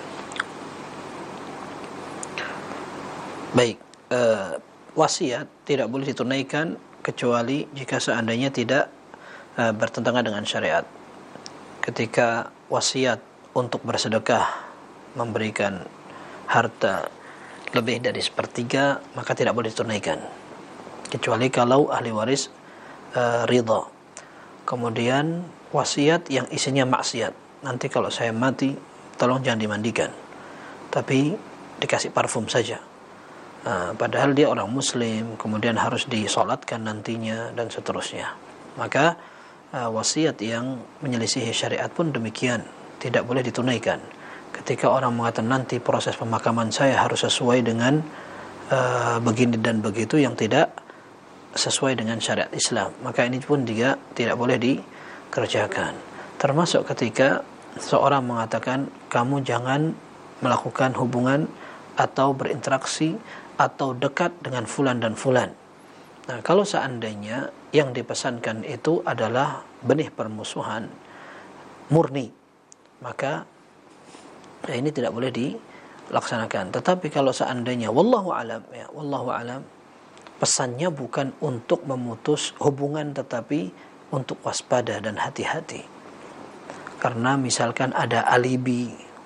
Baik, uh, wasiat tidak boleh ditunaikan kecuali jika seandainya tidak uh, bertentangan dengan syariat. Ketika wasiat untuk bersedekah memberikan harta lebih dari sepertiga, maka tidak boleh ditunaikan kecuali kalau ahli waris uh, ridha. Kemudian wasiat yang isinya maksiat, nanti kalau saya mati tolong jangan dimandikan, tapi dikasih parfum saja. Uh, padahal dia orang muslim, kemudian harus disolatkan nantinya dan seterusnya. Maka uh, wasiat yang menyelisihi syariat pun demikian, tidak boleh ditunaikan. Ketika orang mengatakan nanti proses pemakaman saya harus sesuai dengan uh, begini dan begitu yang tidak sesuai dengan syariat Islam, maka ini pun juga tidak boleh dikerjakan. Termasuk ketika seorang mengatakan kamu jangan melakukan hubungan atau berinteraksi atau dekat dengan fulan dan fulan. Nah, kalau seandainya yang dipesankan itu adalah benih permusuhan murni, maka ya ini tidak boleh dilaksanakan. Tetapi kalau seandainya wallahu alam ya, wallahu alam pesannya bukan untuk memutus hubungan tetapi untuk waspada dan hati-hati. Karena misalkan ada alibi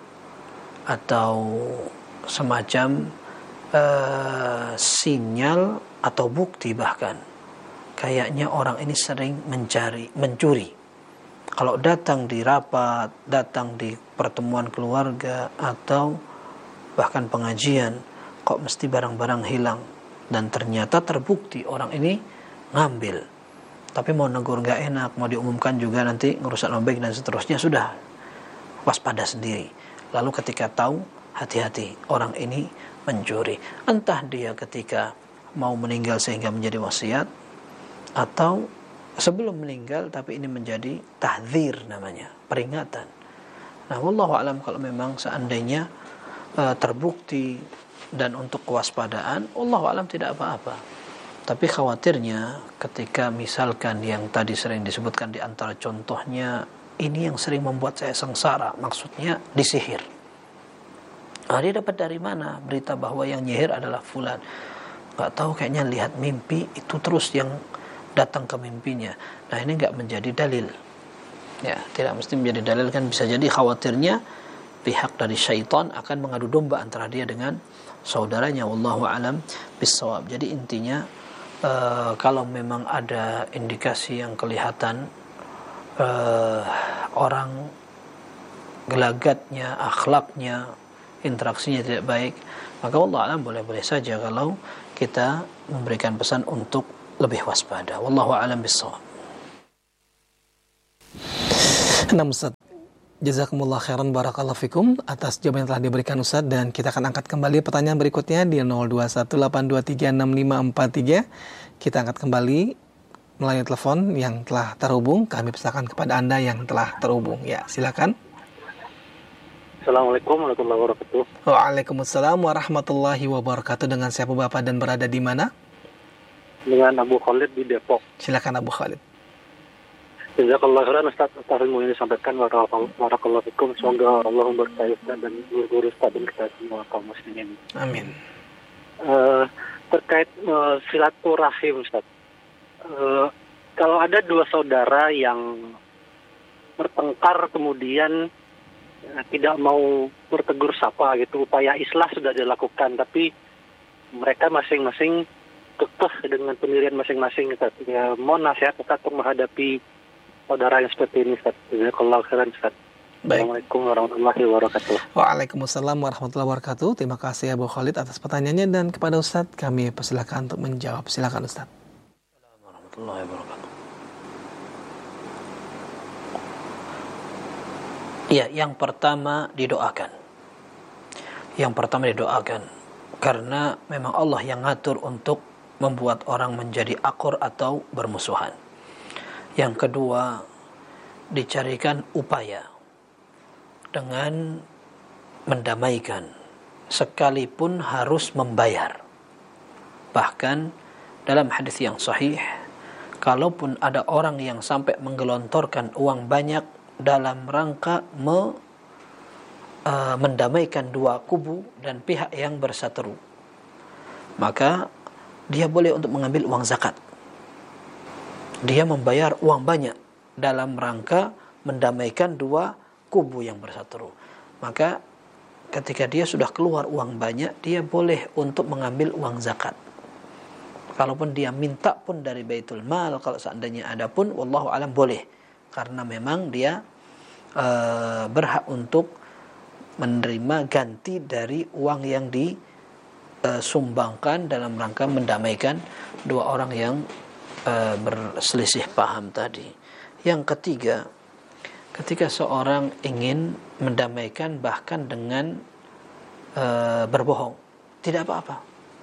atau semacam Uh, sinyal atau bukti, bahkan kayaknya orang ini sering mencari, mencuri. Kalau datang di rapat, datang di pertemuan keluarga atau bahkan pengajian, kok mesti barang-barang hilang, dan ternyata terbukti orang ini ngambil, tapi mau negur nggak enak, mau diumumkan juga nanti ngerusak nama baik dan seterusnya, sudah waspada sendiri. Lalu ketika tahu, hati-hati, orang ini mencuri. Entah dia ketika mau meninggal sehingga menjadi wasiat, atau sebelum meninggal tapi ini menjadi tahdzir namanya, peringatan. Nah, wallahu alam kalau memang seandainya uh, terbukti dan untuk kewaspadaan, wallahu alam tidak apa-apa. Tapi khawatirnya ketika misalkan yang tadi sering disebutkan di antara contohnya, ini yang sering membuat saya sengsara, maksudnya disihir. Nah, dia dapat dari mana berita bahwa yang nyihir adalah fulan? Gak tahu, kayaknya lihat mimpi itu terus yang datang ke mimpinya. Nah, ini gak menjadi dalil. Ya, tidak mesti menjadi dalil, kan bisa jadi khawatirnya pihak dari syaitan akan mengadu domba antara dia dengan saudaranya. Wallahu alam bissawab. Jadi intinya uh, kalau memang ada indikasi yang kelihatan uh, orang gelagatnya, akhlaknya, interaksinya tidak baik, maka Allah alam boleh-boleh saja kalau kita memberikan pesan untuk lebih waspada. Wallahu a'lam bissawab. Nah Ustaz, jazakumullah khairan barakallahu fikum atas jawaban yang telah diberikan Ustaz, dan kita akan angkat kembali pertanyaan berikutnya di nol dua satu delapan dua tiga enam lima empat tiga. Kita angkat kembali melalui telepon yang telah terhubung. Kami persilakan kepada Anda yang telah terhubung. Ya, silakan. Assalamualaikum warahmatullahi wabarakatuh. Waalaikumsalam warahmatullahi wabarakatuh. Dengan siapa Bapak dan berada di mana? Dengan Abu Khalid di Depok. Silakan Abu Khalid. Jazakallahu khairan Ustaz atas ilmu yang disampaikan. Barakallahu fikum. Semoga Allah memberkahi Ustaz dan guru-guru Ustaz dan kita semua kaum muslimin. Amin. Uh, terkait uh, silaturahim Ustaz. Uh, kalau ada dua saudara yang bertengkar kemudian uh, tidak mau bertegur sapa gitu, upaya islah sudah dilakukan tapi mereka masing-masing kekeh dengan pendirian masing-masing Ustaz. Ya, mohon nasihat Ustaz untuk menghadapi saudara yang seperti ini Ustaz. Jazakallahu khairan Ustaz. Assalamualaikum warahmatullahi wabarakatuh. Waalaikumsalam warahmatullahi wabarakatuh. Terima kasih Abu Khalid atas pertanyaannya, dan kepada Ustaz kami persilakan untuk menjawab. Silakan Ustaz. Assalamualaikum warahmatullahi wabarakatuh. Ya, yang pertama didoakan. Yang pertama didoakan karena memang Allah yang ngatur untuk membuat orang menjadi akur atau bermusuhan. Yang kedua, dicarikan upaya dengan mendamaikan, sekalipun harus membayar. Bahkan dalam hadis yang sahih, kalaupun ada orang yang sampai menggelontorkan uang banyak dalam rangka me, uh, mendamaikan dua kubu dan pihak yang berseteru, maka dia boleh untuk mengambil uang zakat. Dia membayar uang banyak dalam rangka mendamaikan dua kubu yang berseteru. Maka ketika dia sudah keluar uang banyak, dia boleh untuk mengambil uang zakat. Kalaupun dia minta pun dari Baitul Mal, kalau seandainya ada pun, wallahu alam boleh. Karena memang dia uh, berhak untuk menerima ganti dari uang yang disumbangkan dalam rangka mendamaikan dua orang yang Uh, berselisih paham tadi. Yang ketiga, ketika seorang ingin mendamaikan bahkan dengan uh, berbohong, tidak apa-apa.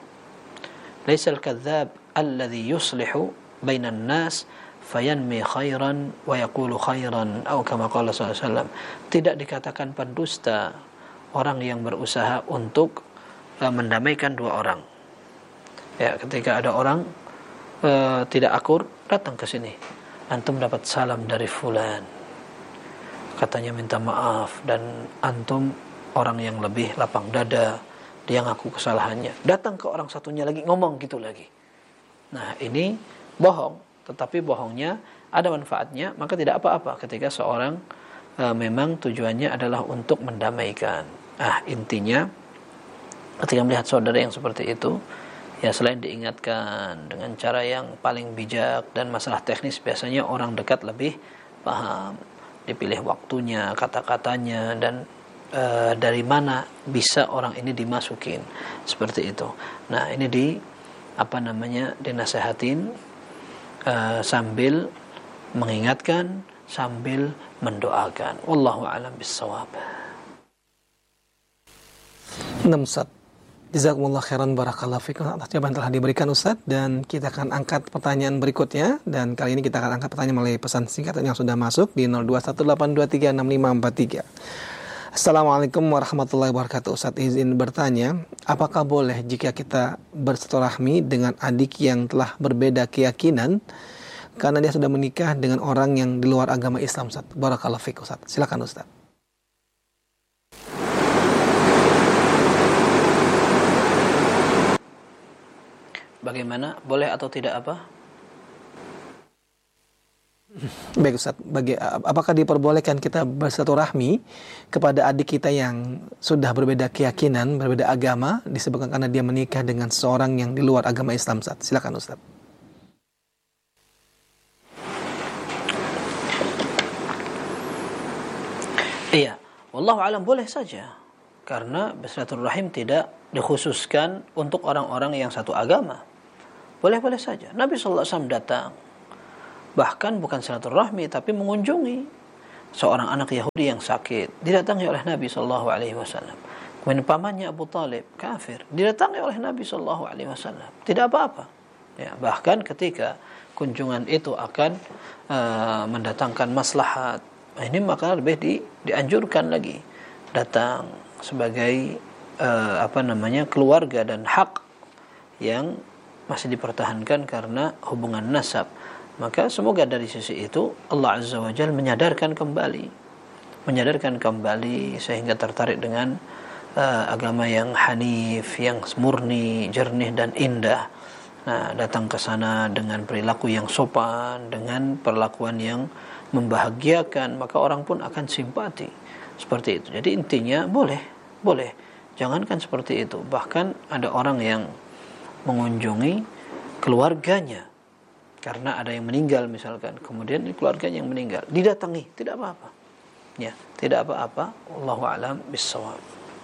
Laisal kadzdzab alladhi yuslihu bainan nas fayanmi khairan wa yaqulu khairan atau kama qala sallallahu alaihi wasallam. Tidak dikatakan pendusta orang yang berusaha untuk uh, mendamaikan dua orang. Ya, ketika ada orang Uh, tidak akur, datang ke sini. Antum dapat salam dari fulan, katanya minta maaf, dan antum orang yang lebih lapang dada, dia ngaku kesalahannya. Datang ke orang satunya lagi, ngomong gitu lagi. Nah, ini bohong, tetapi bohongnya ada manfaatnya, maka tidak apa-apa ketika seorang uh, memang tujuannya adalah untuk mendamaikan. Ah, intinya ketika melihat saudara yang seperti itu, ya selain diingatkan dengan cara yang paling bijak, dan masalah teknis biasanya orang dekat lebih paham, dipilih waktunya, kata-katanya, dan e, dari mana bisa orang ini dimasukin, seperti itu. Nah, ini di apa namanya dinasehatin e, sambil mengingatkan, sambil mendoakan. Wallahu a'lam bissawab. enam Ustaz. Jazakumullah khairan barakallahu fikum atas jawaban telah diberikan Ustaz, dan kita akan angkat pertanyaan berikutnya, dan kali ini kita akan angkat pertanyaan melalui pesan singkat yang sudah masuk di nol dua satu delapan dua tiga enam lima empat tiga. Assalamualaikum warahmatullahi wabarakatuh. Ustaz izin bertanya, apakah boleh jika kita bersilaturahmi dengan adik yang telah berbeda keyakinan karena dia sudah menikah dengan orang yang di luar agama Islam Ustaz? Barakallahu fikum Ustaz. Silakan Ustaz. Bagaimana? Boleh atau tidak apa? Baik Ustaz, bagi, apakah diperbolehkan kita bersilaturahmi kepada adik kita yang sudah berbeda keyakinan, berbeda agama, disebabkan karena dia menikah dengan seorang yang di luar agama Islam Ustaz? Silakan Ustaz. Iya, wallahu alam boleh saja. Karena silaturahim tidak dikhususkan untuk orang-orang yang satu agama. Boleh-boleh saja. Nabi sallallahu alaihi wasallam datang. Bahkan bukan silaturahmi tapi mengunjungi seorang anak Yahudi yang sakit. Didatangi oleh Nabi sallallahu alaihi wasallam. Kemudian pamannya Abu Talib kafir, didatangi oleh Nabi sallallahu alaihi wasallam. Tidak apa-apa. Ya, bahkan ketika kunjungan itu akan uh, mendatangkan maslahat, ini maka lebih di, dianjurkan lagi datang sebagai uh, apa namanya keluarga dan hak yang masih dipertahankan karena hubungan nasab. Maka semoga dari sisi itu Allah Azza wa Jalla menyadarkan kembali menyadarkan kembali sehingga tertarik dengan uh, agama yang hanif, yang murni, jernih dan indah. Nah, datang ke sana dengan perilaku yang sopan, dengan perlakuan yang membahagiakan, maka orang pun akan simpati. Seperti itu. Jadi intinya boleh, boleh. Jangankan seperti itu. Bahkan ada orang yang mengunjungi keluarganya karena ada yang meninggal misalkan, kemudian keluarganya yang meninggal didatangi, tidak apa-apa. Ya, tidak apa-apa. Wallahu a'lam bissawab.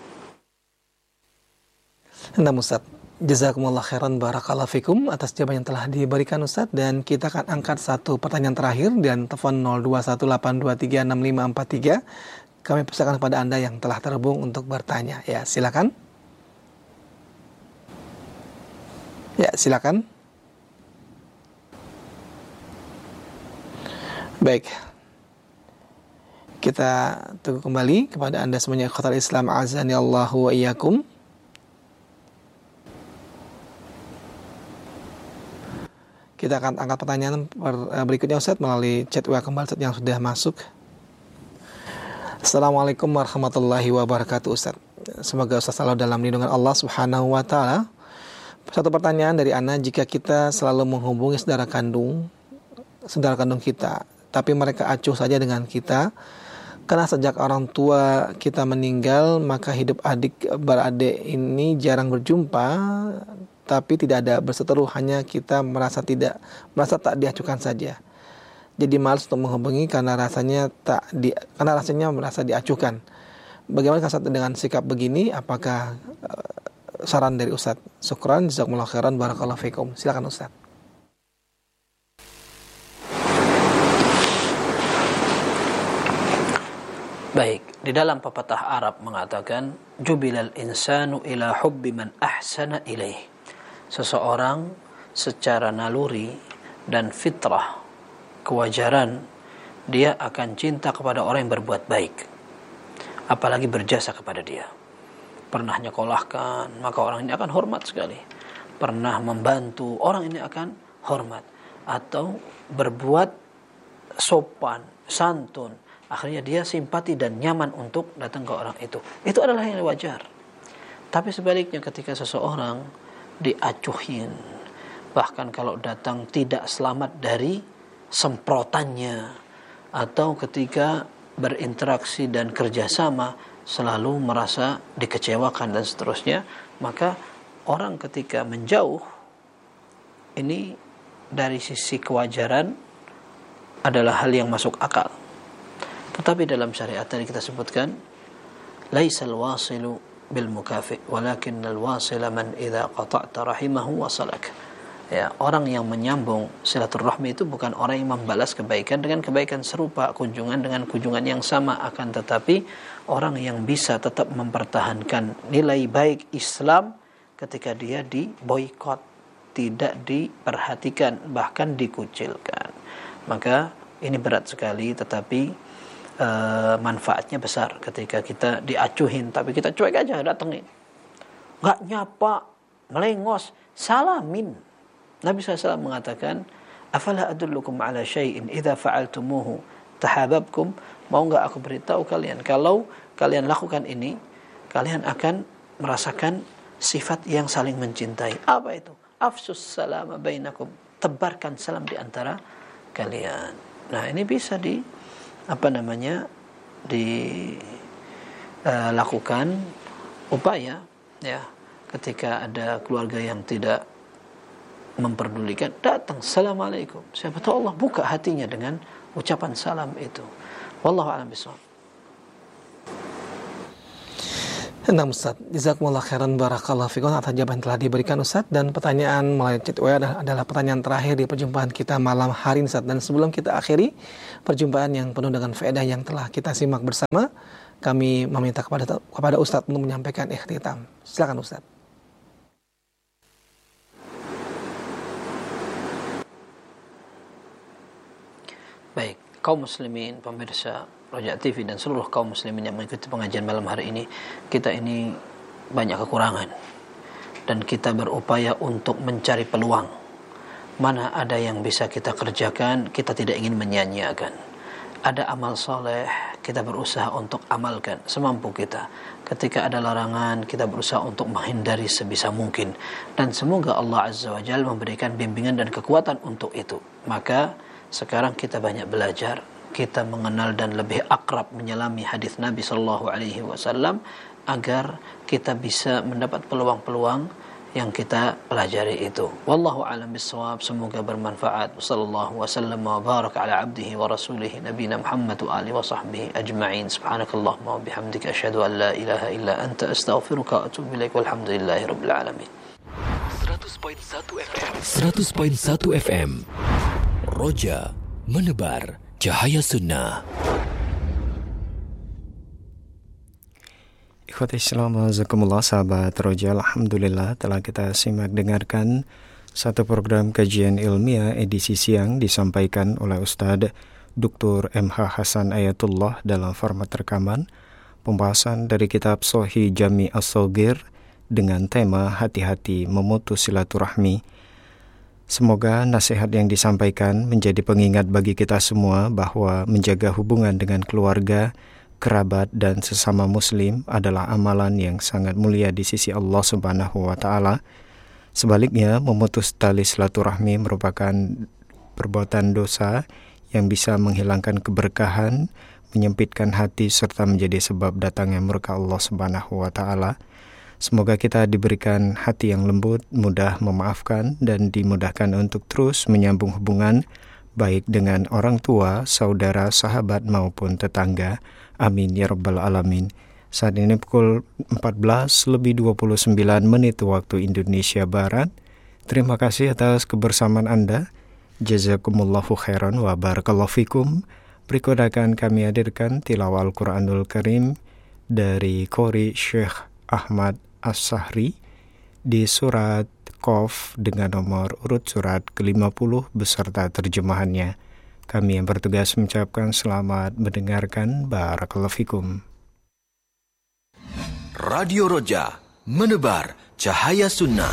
Nah, Ustaz, jazakumullah khairan barakallahu fikum atas jawaban yang telah diberikan Ustaz, dan kita akan angkat satu pertanyaan terakhir dan telepon nol dua satu delapan dua tiga enam lima empat tiga. Kami persilakan kepada Anda yang telah terhubung untuk bertanya. Ya, silakan. Ya, silakan. Baik. Kita tunggu kembali kepada Anda semuanya ikhwatal Islam azani Allahu wa iyyakum. Kita akan angkat pertanyaan berikutnya Ustaz melalui chat welcome Ustaz yang sudah masuk. Assalamualaikum warahmatullahi wabarakatuh Ustaz. Semoga Ustaz selalu dalam lindungan Allah Subhanahu wa taala. Satu pertanyaan dari Ana, jika kita selalu menghubungi saudara kandung saudara kandung kita, tapi mereka acuh saja dengan kita, karena sejak orang tua kita meninggal, maka hidup adik beradik ini jarang berjumpa, tapi tidak ada berseteru, hanya kita merasa tidak merasa tak diacuhkan saja. Jadi malas untuk menghubungi karena rasanya tak di, karena rasanya merasa diacuhkan. Bagaimana Ustaz dengan sikap begini? Apakah uh, saran dari Ustaz? Syukran, jazakumullah khairan, barakallahu fikum. Silakan Ustaz. Baik, di dalam pepatah Arab mengatakan jubilal insanu ila hubbi man ahsana ilaih. Seseorang secara naluri dan fitrah, kewajaran, dia akan cinta kepada orang yang berbuat baik, apalagi berjasa kepada dia. Pernah nyekolahkan, maka orang ini akan hormat sekali. Pernah membantu, orang ini akan hormat. Atau berbuat sopan, santun, akhirnya dia simpati dan nyaman untuk datang ke orang itu. Itu adalah yang wajar. Tapi sebaliknya ketika seseorang diacuhin, bahkan kalau datang tidak selamat dari semprotannya, atau ketika berinteraksi dan kerjasama selalu merasa dikecewakan dan seterusnya, maka orang ketika menjauh ini dari sisi kewajaran adalah hal yang masuk akal. Tetapi dalam syariat tadi kita sebutkan laisal wasilu bil mukafi walakinnal wasila man idza qata'ta rahimahu wasalak. Ya, orang yang menyambung silaturahmi itu bukan orang yang membalas kebaikan dengan kebaikan serupa, kunjungan dengan kunjungan yang sama, akan tetapi orang yang bisa tetap mempertahankan nilai baik Islam ketika dia diboikot, tidak diperhatikan, bahkan dikucilkan. Maka ini berat sekali, tetapi Uh, manfaatnya besar ketika kita diacuhin tapi kita cuek aja datengin, nggak nyapa, melengos, salamin. Nabi shallallahu alaihi wasallam mengatakan, afala adullukum ala syai'in idza fa'altumuhu tahabbabkum. Mau nggak aku beritahu kalian, kalau kalian lakukan ini kalian akan merasakan sifat yang saling mencintai. Apa itu? Afsus salama bainakum, tebarkan salam di antara kalian. Nah, ini bisa di apa namanya dilakukan uh, upaya ya, ketika ada keluarga yang tidak memperdulikan, datang assalamualaikum, siapa tahu Allah buka hatinya dengan ucapan salam itu. Wallahu a'lam bishawab. Nah Ustaz, jazakumullah khairan barakallahu fikum atas jawaban telah diberikan Ustaz. Dan pertanyaan melalui chat W A adalah, adalah pertanyaan terakhir di perjumpaan kita malam hari ini Ustaz. Dan sebelum kita akhiri perjumpaan yang penuh dengan faedah yang telah kita simak bersama, kami meminta kepada kepada Ustaz untuk menyampaikan ikhtitam. Silakan Ustaz. Baik, kaum muslimin, pemirsa Roja T V dan seluruh kaum muslimin yang mengikuti pengajian malam hari ini, kita ini banyak kekurangan dan kita berupaya untuk mencari peluang. Mana ada yang bisa kita kerjakan, kita tidak ingin menyia-nyiakan. Ada amal soleh, kita berusaha untuk amalkan semampu kita. Ketika ada larangan, kita berusaha untuk menghindari sebisa mungkin. Dan semoga Allah Azza wa Jalla memberikan bimbingan dan kekuatan untuk itu. Maka sekarang kita banyak belajar, kita mengenal dan lebih akrab menyelami hadis Nabi sallallahu alaihi wasallam agar kita bisa mendapat peluang-peluang yang kita pelajari itu. Wallahu a'lam bissawab. Semoga bermanfaat. Sallallahu wasallam wa baraka ala abdihi wa rasulih nabiyina Muhammad wa alihi wa sahbihi ajma'in. Subhanakallahumma wa bihamdika asyhadu an la ilaha illa anta astaghfiruka wa atubu ilaik. Walhamdulillahi rabbil alamin. seratus koma satu F M seratus koma satu F M Roja menebar cahaya sunnah. Ikhwati Islam, azakumullah, sahabat Roja, alhamdulillah telah kita simak dengarkan satu program kajian ilmiah edisi siang disampaikan oleh Ustadz Doktor M H Hasan Ayatullah dalam format rekaman pembahasan dari kitab Sahih Jami' As-Shaghir dengan tema hati-hati memutus silaturahmi. Semoga nasihat yang disampaikan menjadi pengingat bagi kita semua bahwa menjaga hubungan dengan keluarga, kerabat, dan sesama muslim adalah amalan yang sangat mulia di sisi Allah Subhanahu wa Ta'ala. Sebaliknya, memutus tali silaturahmi merupakan perbuatan dosa yang bisa menghilangkan keberkahan, menyempitkan hati, serta menjadi sebab datangnya murka Allah Subhanahu wa Ta'ala. Semoga kita diberikan hati yang lembut, mudah memaafkan, dan dimudahkan untuk terus menyambung hubungan baik dengan orang tua, saudara, sahabat, maupun tetangga. Amin ya rabbal alamin. Saat ini pukul empat belas lebih dua puluh sembilan menit waktu Indonesia Barat. Terima kasih atas kebersamaan Anda. Jazakumullahu khairan wa barakallahu fikum. Berikut akan kami hadirkan tilawah Al-Quranul Karim dari Qori Syekh Ahmad As-Sahri di surat Qaf dengan nomor urut surat ke lima puluh beserta terjemahannya. Kami yang bertugas mengucapkan selamat mendengarkan. Barakallahu fikum. Radio Roja menebar cahaya sunnah.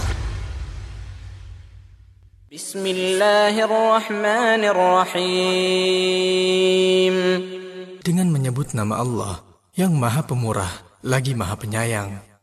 Bismillahirrahmanirrahim. Dengan menyebut nama Allah yang Maha Pemurah lagi Maha Penyayang.